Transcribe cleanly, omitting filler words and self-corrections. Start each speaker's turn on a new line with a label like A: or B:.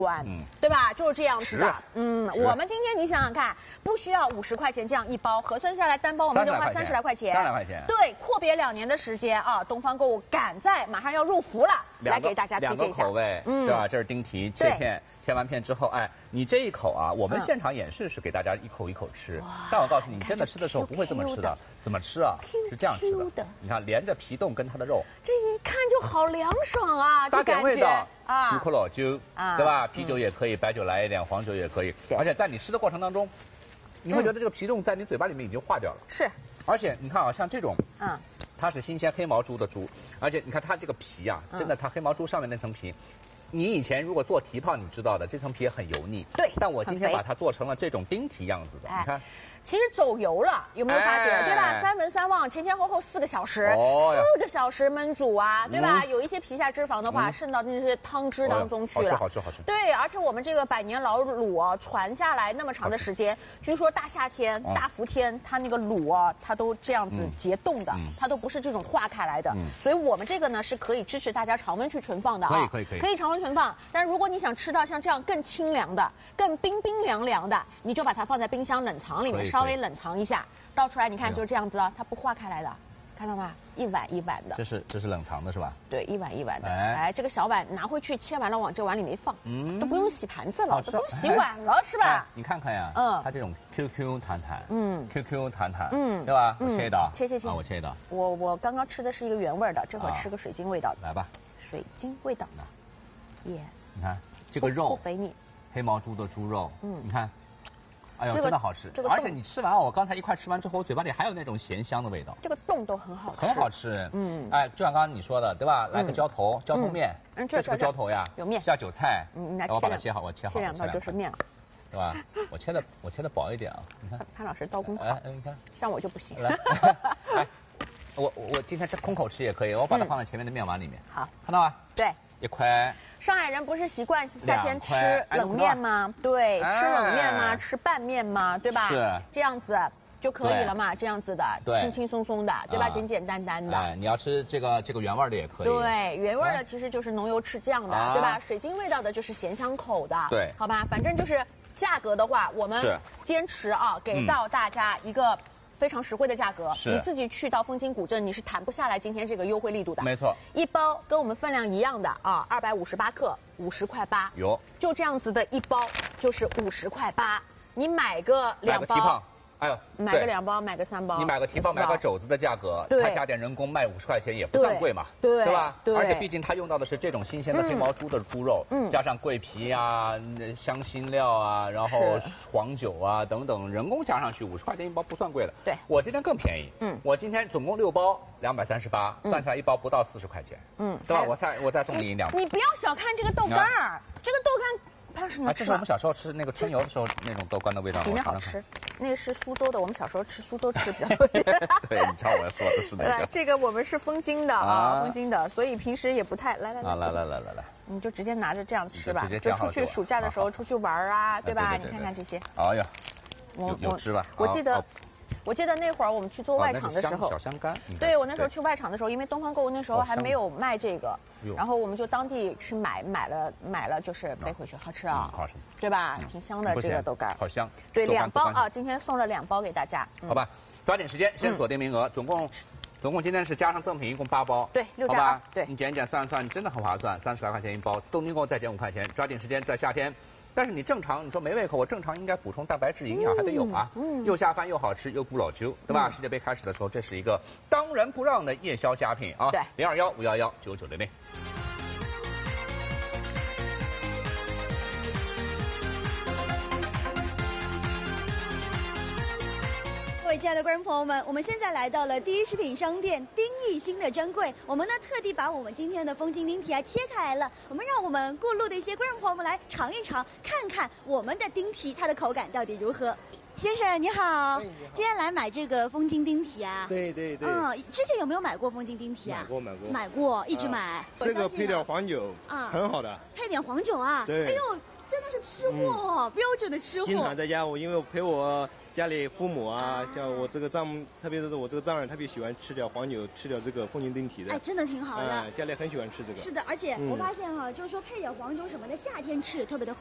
A: 关，对吧？就是这样子的。我们今天你想想看，不需要50块钱这样一包，核算下来单包我们就花30来块钱。
B: 30来块钱。
A: 对，阔别2年的时间啊，东方购物赶在马上要入伏了，来给大家推荐一下。
B: 2个口味，对吧？这是丁蹄切片。切完片之后，哎，你这一口啊，我们现场演示是给大家一口一口吃，但我告诉你，你真的吃的时候不会这么吃的，怎么吃啊？是这样吃的。你看，连着皮冻跟它的肉，
A: 这一看就好凉爽啊！
B: 大点味道
A: 啊，
B: 入口老酒，对吧？啤酒也可以，白酒来一点，黄酒也可以。而且在你吃的过程当中，你会觉得这个皮冻在你嘴巴里面已经化掉了。
A: 是。
B: 而且你看啊，像这种，它是新鲜黑毛猪的猪，而且你看它这个皮啊，真的，它黑毛猪上面那层皮。你以前如果做蹄膀，你知道的，这层皮也很油腻。对，但我今天把它做成了这种丁蹄样子的，你看。
A: 其实走油了，有没有发觉？对吧？3文3旺，前后4个小时，4个小时焖煮啊，对吧？有一些皮下脂肪的话，渗到那些汤汁当中去了。
B: 好吃。
A: 对，而且我们这个100年老卤啊，传下来那么长的时间，据说大夏天、大伏天，它那个卤啊，它都这样子结冻的，它都不是这种化开来的。所以我们这个呢是可以支持大家常温去存放的啊，可以常温存放。但如果你想吃到像这样更清凉的、更冰冰凉凉的，你就把它放在冰箱冷藏里面。稍微冷藏一下，倒出来你看就是这样子啊，它不化开来的，看到吗？一碗一碗的。
B: 这是冷藏的是吧？
A: 对，一碗一碗的。哎，这个小碗拿回去切完了，往这碗里面放，都不用洗盘子了，都不用洗碗了，是吧？
B: 你看看呀，它这种 QQ 弹弹，QQ 弹弹，对吧？我切一刀，
A: 切，
B: 我切一刀。
A: 我刚刚吃的是一个原味的，这会儿吃个水晶味道的。
B: 来吧，
A: 水晶味道。
B: 耶，你看这个肉
A: 不肥腻，
B: 黑毛猪的猪肉，你看。哎呦，真的好吃！而且你吃完，我刚才一块吃完之后，嘴巴里还有那种咸香的味道。
A: 这个冻都很好吃，
B: 很好吃。哎，就像刚刚你说的，对吧？来个浇头面，这是个浇头呀，
A: 有面，
B: 下韭菜。我把它切好，
A: 切2刀就是面了，
B: 对吧？我切的薄一点啊，你看。
A: 潘老师刀工好，
B: 你看，
A: 像我就不行。
B: 来，我今天空口吃也可以，我把它放在前面的面碗里面。
A: 好，
B: 看到吗？
A: 对。
B: 1块。
A: 上海人不是习惯夏天吃冷面吗？对，吃冷面吗？吃拌面吗？对吧？
B: 是
A: 这样子就可以了嘛，这样子的，轻轻松松的，对吧？简简单单的。
B: 哎，你要吃这个原味的也可以。
A: 对，原味的其实就是浓油赤酱的，对吧？水晶味道的就是咸香口的。
B: 对，
A: 好吧，反正就是价格的话，我们坚持啊，给到大家一个非常实惠的价格，你自己去到枫金古镇，你是谈不下来今天这个优惠力度的。
B: 没错，
A: 一包跟我们分量一样的啊，258克，50块8。
B: 有，
A: 就这样子的一包就是50块8，你买个2包。
B: 哎呦，
A: 买个2包，买个3包，
B: 你买个蹄膀，买个肘子的价格，它加点人工卖50块钱也不算贵嘛，对吧？而且毕竟它用到的是这种新鲜的黑毛猪的猪肉，加上桂皮啊、香辛料啊，然后黄酒啊等等，人工加上去50块钱一包不算贵的。
A: 对，
B: 我今天更便宜，我今天总共6包238，算下来一包不到40块钱，对吧？我再送你2包。
A: 你不要小看这个豆干儿，这个豆干。
B: 这是我们小时候吃那个春游的时候那种豆干的味道，
A: 里面好吃。那个是苏州的，我们小时候吃苏州吃比较多。
B: 对，你知道我要说的是那个。
A: 这个我们是枫金的啊，枫金的，所以平时也不太来。
B: 来，
A: 你就直接拿着这样吃吧，就出去暑假的时候出去玩啊，对吧？你看看这些。
B: 哎呀，有汁吧？
A: 我记得那会儿我们去做外场的时候，
B: 小香干。
A: 对，我那时候去外场的时候，因为东方购物那时候还没有卖这个，然后我们就当地去买了，就是背回去，好吃啊，
B: 好吃，
A: 对吧？挺香的这个豆干，
B: 好香。
A: 对，2包啊，今天送了2包给大家。
B: 好吧，抓紧时间，先锁定名额，总共今天是加上赠品一共8包，
A: 对，6加2，对，
B: 你减算，真的很划算，30来块钱一包，自动订购再减5块钱，抓紧时间，在夏天。但是你正常，你说没胃口，我正常应该补充蛋白质营养还得有啊，又下饭又好吃又补老灸，对吧？世界杯开始的时候，这是一个当仁不让的夜宵佳品啊！
A: 对
B: ，021-511-9900。
C: 各位亲爱的观众朋友们，我们现在来到了第一食品商店丁义兴的专柜，我们呢特地把我们今天的枫金丁蹄啊切开来了，让我们过路的一些观众朋友们来尝一尝，看看我们的丁蹄它的口感到底如何。先生你好，今天来买这个枫金丁蹄啊？
D: 对。
C: 之前有没有买过枫金丁蹄啊？
D: 买过，
C: 一直买。
D: 这个配点黄酒，很好的。
C: 配点黄酒啊？
D: 对。
C: 哎呦。 真的是吃货，标准的吃货。
D: 经常在家，因为我陪我家里父母啊，像我这个丈母，特别是我这个丈人，特别喜欢吃点黄酒，吃点这个风景定体的。
C: 哎，真的挺好的。
D: 家里很喜欢吃这个。
C: 是的，而且我发现哈，就是说配点黄酒什么的，夏天吃也特别的